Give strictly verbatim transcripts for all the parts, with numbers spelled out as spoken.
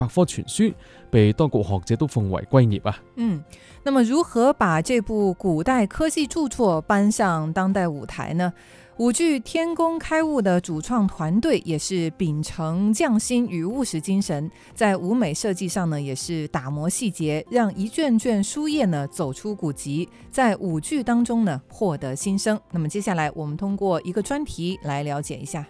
百科全書，被多國學者都奉為圭臬啊。 嗯，那么如何把这部古代科技著作搬上当代舞台呢？舞剧《天工开物》的主创团队也是秉承匠心与务实精神，在舞美设计上呢，也是打磨细节，让一卷卷书页呢走出古籍，在舞剧当中呢获得新生。那么接下来我们通过一个专题来了解一下。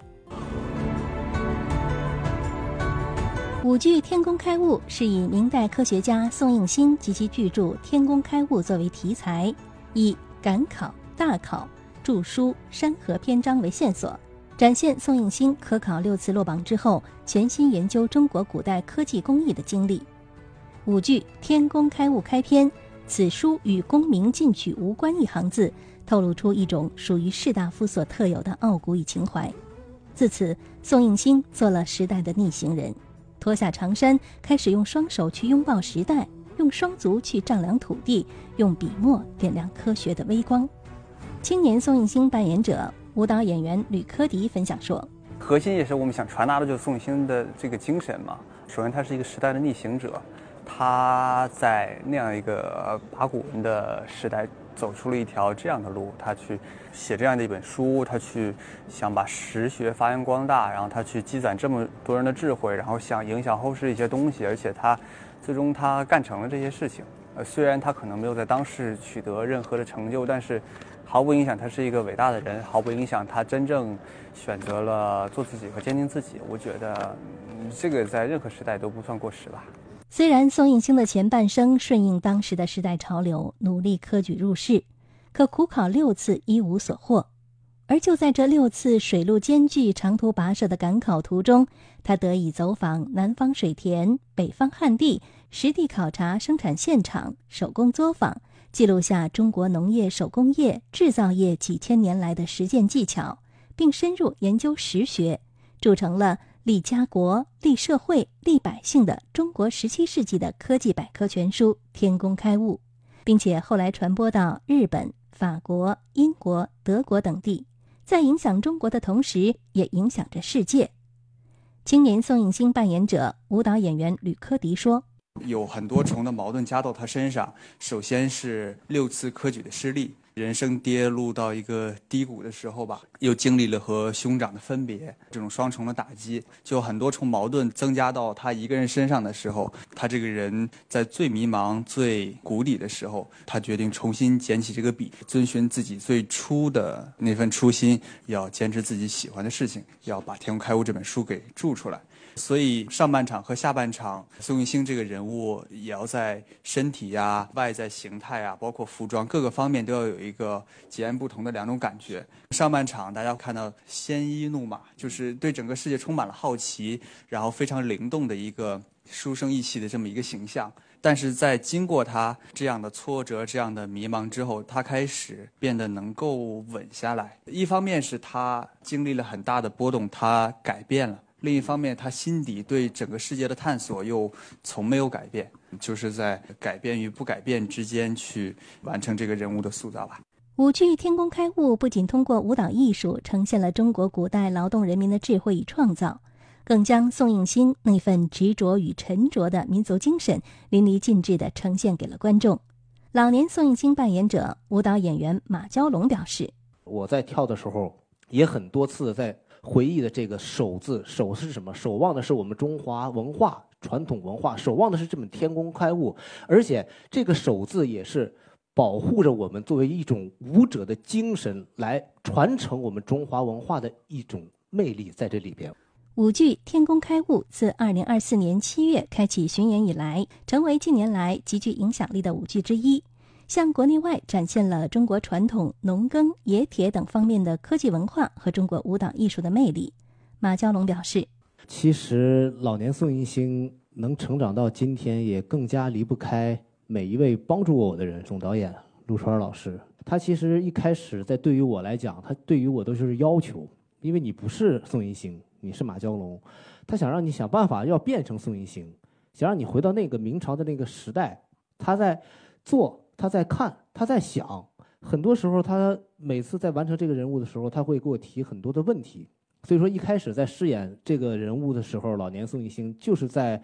舞剧《天工开物》是以明代科学家宋应星及其巨著《天工开物》作为题材，以赶考、大考、著书、山河篇章为线索，展现宋应星科考六次落榜之后，全心研究中国古代科技工艺的经历。舞剧《天工开物》开篇，此书与功名进取无关一行字，透露出一种属于士大夫所特有的傲骨与情怀。自此，宋应星做了时代的逆行人，脱下长衫，开始用双手去拥抱时代，用双足去丈量土地，用笔墨点亮科学的微光。青年宋应星扮演者舞蹈演员吕科迪分享说， 核心也是我们想传达的，就是宋应星的这个精神嘛。首先他是一个时代的逆行者，他在那样一个八股文的时代走出了一条这样的路，他去写这样的一本书，他去想把实学发扬光大，然后他去积攒这么多人的智慧，然后想影响后世一些东西，而且他最终他干成了这些事情。呃，虽然他可能没有在当世取得任何的成就，但是毫不影响他是一个伟大的人，毫不影响他真正选择了做自己和坚定自己。我觉得、嗯、这个在任何时代都不算过时吧。 虽然宋应星的前半生顺应当时的时代潮流，努力科举入仕，可苦考六次一无所获。而就在这六次水陆兼具、长途跋涉的赶考途中，他得以走访南方水田、北方旱地，实地考察生产现场，手工作坊，记录下中国农业、手工业、制造业几千年来的实践技巧，并深入研究实学，铸成了立家国、立社会、立百姓的中国十七世纪的科技百科全书《天工开物》，并且后来传播到日本、法国、英国、德国等地，在影响中国的同时，也影响着世界。青年宋应星扮演者舞蹈演员吕科迪说， 有很多重的矛盾加到他身上，首先是六次科举的失利，人生跌入到一个低谷的时候吧，又经历了和兄长的分别，这种双重的打击，就很多重矛盾增加到他一个人身上的时候，他这个人在最迷茫最谷底的时候，他决定重新捡起这个笔，遵循自己最初的那份初心，要坚持自己喜欢的事情，要把《天工开物》这本书给著出来。所以上半场和下半场，宋应星这个人物也要在身体呀、外在形态啊，包括服装各个方面都要有一个截然不同的两种感觉。上半场大家看到鲜衣怒马，就是对整个世界充满了好奇，然后非常灵动的一个书生意气的这么一个形象。但是在经过他这样的挫折、这样的迷茫之后，他开始变得能够稳下来。一方面是他经历了很大的波动，他改变了。另一方面，他心底对整个世界的探索又从没有改变，就是在改变与不改变之间去完成这个人物的塑造吧。 舞剧《天工开物》不仅通过舞蹈艺术呈现了中国古代劳动人民的智慧与创造，更将宋应星那份执着与沉着的民族精神淋漓尽致地呈现给了观众。老年宋应星扮演者舞蹈演员马娇龙表示， 我在跳的时候也很多次在回忆的这个守字，守是什么？守望的是我们中华文化、传统文化，守望的是这本天工开物，而且这个守字也是保护着我们作为一种舞者的精神，来传承我们中华文化的一种魅力在这里边。 舞剧《天工开物》自二零二四年七月开启巡演以来，成为近年来极具影响力的舞剧之一，向国内外展现了中国传统农耕、冶铁等方面的科技文化和中国舞蹈艺术的魅力。马娇龙表示， 其实老年宋应星能成长到今天，也更加离不开每一位帮助过我的人。总导演陆川老师，他其实一开始在对于我来讲，他对于我都是要求，因为你不是宋应星，你是马娇龙，他想让你想办法要变成宋应星，想让你回到那个明朝的那个时代。他在做，他在看，他在想，很多时候他每次在完成这个人物的时候，他会给我提很多的问题。所以说一开始在饰演这个人物的时候，老年宋应星就是在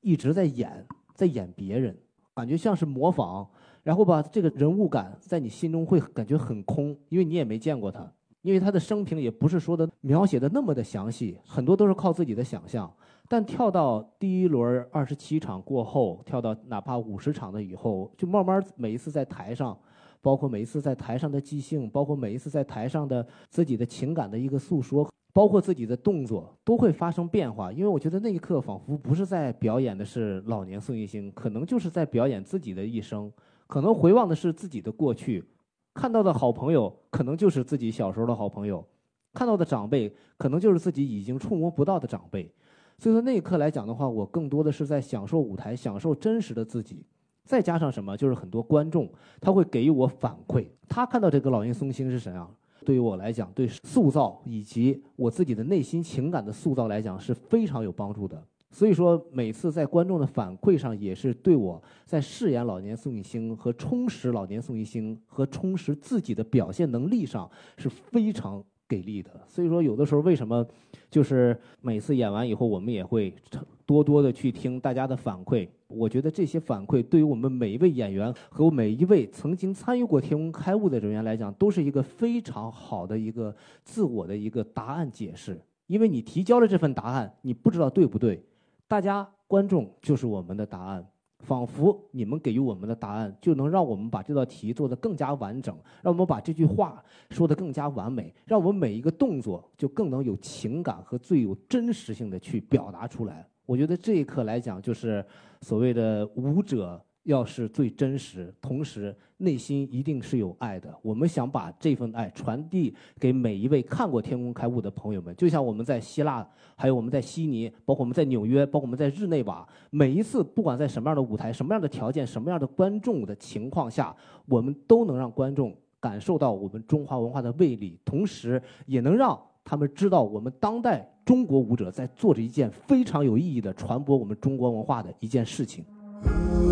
一直在演，在演别人，感觉像是模仿，然后吧，这个人物感在你心中会感觉很空，因为你也没见过他，因为他的生平也不是说的描写的那么的详细，很多都是靠自己的想象。但跳到第一轮二十七场过后，跳到哪怕五十场的以后，就慢慢每一次在台上，包括每一次在台上的即兴，包括每一次在台上的自己的情感的一个诉说，包括自己的动作都会发生变化。因为我觉得那一刻仿佛不是在表演的是老年宋艺星，可能就是在表演自己的一生，可能回望的是自己的过去，看到的好朋友可能就是自己小时候的好朋友，看到的长辈可能就是自己已经触摸不到的长辈。所以说那一刻来讲的话，我更多的是在享受舞台，享受真实的自己。再加上什么，就是很多观众他会给予我反馈，他看到这个老年宋星是怎样，对于我来讲，对塑造以及我自己的内心情感的塑造来讲是非常有帮助的。所以说每次在观众的反馈上，也是对我在饰演老年宋艺星和充实老年宋艺星和充实自己的表现能力上是非常给力的。所以说有的时候为什么就是每次演完以后，我们也会多多的去听大家的反馈。我觉得这些反馈对于我们每一位演员和每一位曾经参与过天工开物的人员来讲，都是一个非常好的一个自我的一个答案解释。因为你提交了这份答案，你不知道对不对，大家观众就是我们的答案，仿佛你们给予我们的答案就能让我们把这道题做得更加完整，让我们把这句话说得更加完美，让我们每一个动作就更能有情感和最有真实性的去表达出来。我觉得这一刻来讲，就是所谓的舞者要是最真实，同时内心一定是有爱的。我们想把这份爱传递给每一位看过天工开物的朋友们，就像我们在希腊，还有我们在悉尼，包括我们在纽约，包括我们在日内瓦，每一次不管在什么样的舞台、什么样的条件、什么样的观众的情况下，我们都能让观众感受到我们中华文化的魅力，同时也能让他们知道我们当代中国舞者在做着一件非常有意义的传播我们中国文化的一件事情。